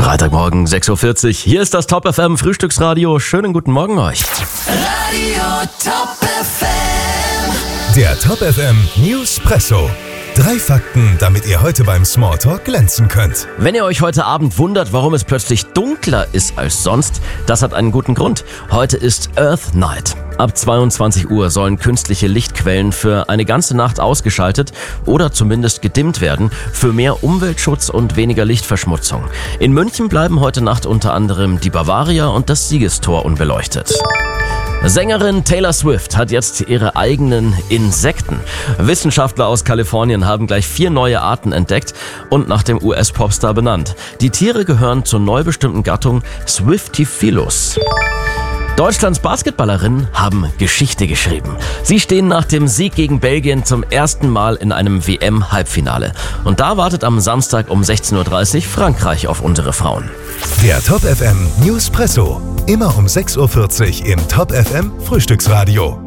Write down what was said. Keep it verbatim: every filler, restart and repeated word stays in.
Freitagmorgen, sechs Uhr vierzig. Hier ist das Top F M Frühstücksradio. Schönen guten Morgen euch. Radio Top F M. Der Top F M Newspresso. Drei Fakten, damit ihr heute beim Smalltalk glänzen könnt. Wenn ihr euch heute Abend wundert, warum es plötzlich dunkler ist als sonst, das hat einen guten Grund. Heute ist Earth Night. Ab zweiundzwanzig Uhr sollen künstliche Lichtquellen für eine ganze Nacht ausgeschaltet oder zumindest gedimmt werden, für mehr Umweltschutz und weniger Lichtverschmutzung. In München bleiben heute Nacht unter anderem die Bavaria und das Siegestor unbeleuchtet. Sängerin Taylor Swift hat jetzt ihre eigenen Insekten. Wissenschaftler aus Kalifornien haben gleich vier neue Arten entdeckt und nach dem U S-Popstar benannt. Die Tiere gehören zur neu bestimmten Gattung Swiftophilus. Deutschlands Basketballerinnen haben Geschichte geschrieben. Sie stehen nach dem Sieg gegen Belgien zum ersten Mal in einem W M-Halbfinale. Und da wartet am Samstag um sechzehn Uhr dreißig Frankreich auf unsere Frauen. Der Top F M Newspresso. Immer um sechs Uhr vierzig im Top F M Frühstücksradio.